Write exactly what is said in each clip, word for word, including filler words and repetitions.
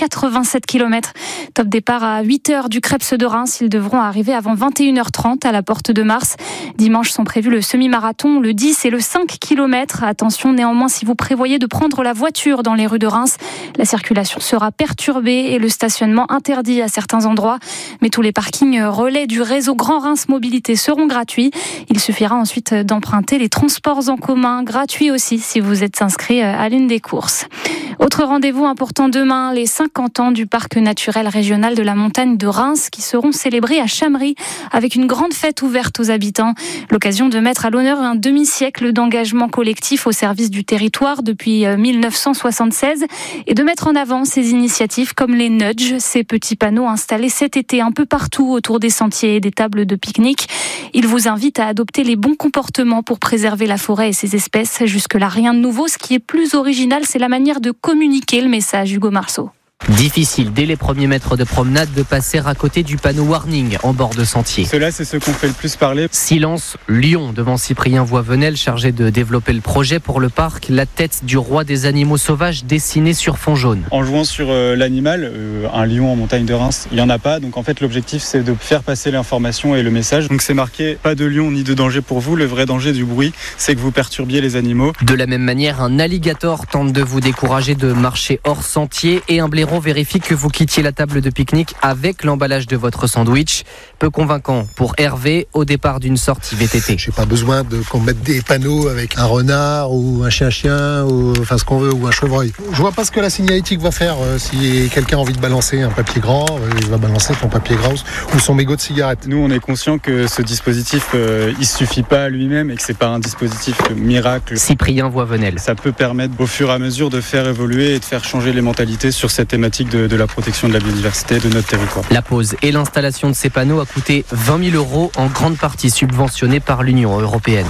quatre-vingt-sept kilomètres. Top départ à huit heures du Creps de Reims. Ils devront arriver avant vingt et une heures trente à la Porte de Mars. Dimanche sont prévus le semi-marathon, le dix et le cinq kilomètres. Attention néanmoins si vous prévoyez de prendre la voiture dans les rues de Reims. La circulation sera perturbée et le stationnement interdit à certains endroits. Mais tous les parkings relais du réseau Grand Reims Mobilité seront gratuits. Il suffira ensuite d'emprunter les transports en commun, gratuits aussi si vous êtes inscrit à l'une des courses. Autre rendez-vous important demain, les cinquante ans du parc naturel régional de la montagne de Reims qui seront célébrés à Chamery avec une grande fête ouverte aux habitants. L'occasion de mettre à l'honneur un demi-siècle d'engagement collectif au service du territoire depuis mille neuf cent soixante-seize et de mettre en avant ces initiatives comme les nudges, ces petits panneaux installés cet été un peu partout autour des sentiers et des tables de pique-nique. Ils vous invitent à adopter les bons comportements pour préserver la forêt et ses espèces. Jusque-là, rien de nouveau. Ce qui est plus original, c'est la manière de communiquer le message. Hugo Marceau. Difficile dès les premiers mètres de promenade de passer à côté du panneau warning en bord de sentier. Cela, c'est ce qu'on fait le plus parler. Silence, lion devant Cyprien Voivenel, chargé de développer le projet pour le parc. La tête du roi des animaux sauvages dessinée sur fond jaune. En jouant sur euh, l'animal, euh, un lion en montagne de Reims, il n'y en a pas. Donc en fait, l'objectif, c'est de faire passer l'information et le message. Donc c'est marqué pas de lion ni de danger pour vous. Le vrai danger du bruit, c'est que vous perturbiez les animaux. De la même manière, un alligator tente de vous décourager de marcher hors sentier et un blaireau vérifie que vous quittiez la table de pique-nique avec l'emballage de votre sandwich. Peu convaincant pour Hervé au départ d'une sortie V T T. J'ai pas besoin de qu'on mette des panneaux avec un renard ou un chien-chien ou enfin ce qu'on veut ou un chevreuil. Je vois pas ce que la signalétique va faire. Euh, si quelqu'un a envie de balancer un papier gras, euh, il va balancer son papier gras ou son mégot de cigarette. Nous, on est conscient que ce dispositif, euh, il suffit pas à lui-même et que c'est pas un dispositif miracle. Cyprien Voivenel. Ça peut permettre au fur et à mesure de faire évoluer et de faire changer les mentalités sur cette thématique de, de la protection de la biodiversité de notre territoire. La pose et l'installation de ces panneaux a coûté vingt mille euros, en grande partie subventionnés par l'Union européenne.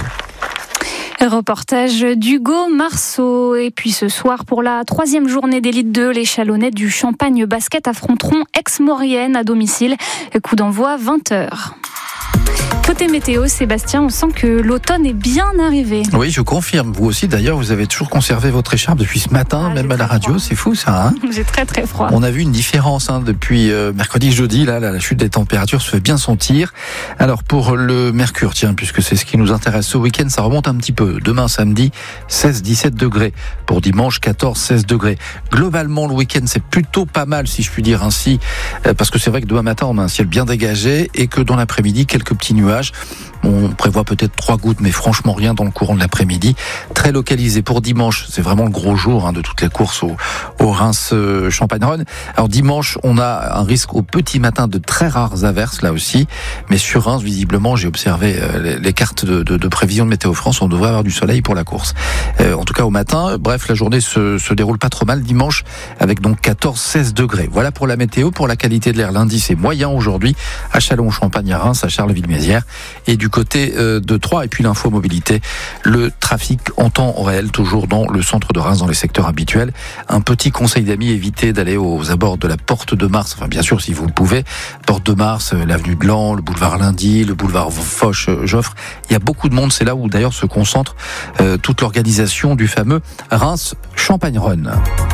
Reportage d'Hugo Marceau. Et puis ce soir, pour la troisième journée d'élite deux, les Chalonnais du Champagne Basket affronteront Aix-Maurienne à domicile. Coup d'envoi vingt heures. Côté météo, Sébastien, on sent que l'automne est bien arrivé. Oui, je confirme. Vous aussi, d'ailleurs, vous avez toujours conservé votre écharpe depuis ce matin, ah, même à la radio. Froid. C'est fou, ça. Hein j'ai très, très froid. On a vu une différence hein, depuis euh, mercredi, jeudi. Là, là, la chute des températures se fait bien sentir. Alors, pour le mercure, tiens, puisque c'est ce qui nous intéresse ce week-end, ça remonte un petit peu. Demain, samedi, seize à dix-sept degrés. Pour dimanche, quatorze à seize degrés. Globalement, le week-end, c'est plutôt pas mal, si je puis dire ainsi, euh, parce que c'est vrai que demain matin, on a un ciel bien dégagé et que dans l'après-midi, quelques petits nuages. On prévoit peut-être trois gouttes, mais franchement rien dans le courant de l'après-midi. Très localisé pour dimanche, c'est vraiment le gros jour hein, de toutes les courses au, au Reims-Champagne-Rhône. Alors dimanche, on a un risque au petit matin de très rares averses, là aussi. Mais sur Reims, visiblement, j'ai observé euh, les, les cartes de, de, de prévision de Météo France, on devrait avoir du soleil pour la course. Euh, en tout cas au matin, bref, la journée se, se déroule pas trop mal dimanche, avec donc quatorze à seize degrés. Voilà pour la météo. Pour la qualité de l'air, lundi, c'est moyen aujourd'hui, à Châlons-Champagne, à Reims, à Charleville-Mézières. Et du côté de Troyes, et puis l'info mobilité, le trafic en temps réel, toujours dans le centre de Reims, dans les secteurs habituels. Un petit conseil d'amis, évitez d'aller aux abords de la Porte de Mars, enfin bien sûr si vous le pouvez, Porte de Mars, l'avenue de Lan, le boulevard Lundy, le boulevard Foch-Joffre. Il y a beaucoup de monde, c'est là où d'ailleurs se concentre euh, toute l'organisation du fameux Reims-Champagne-Rhône.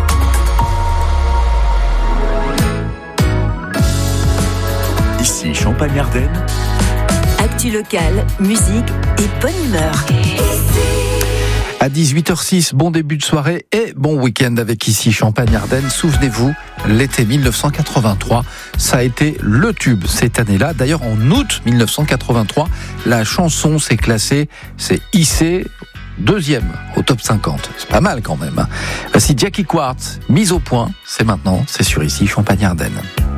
Ici Champagne-Ardenne. Actu locale, musique et bonne humeur. À dix-huit heures six, bon début de soirée et bon week-end avec ici Champagne-Ardenne. Souvenez-vous, l'été mille neuf cent quatre-vingt-trois, ça a été le tube cette année-là. D'ailleurs, en août mille neuf cent quatre-vingt-trois, la chanson s'est classée, s'est hissée deuxième au top cinquante. C'est pas mal quand même. Voici Jackie Quartz, mise au point. C'est maintenant, c'est sur ici Champagne-Ardenne.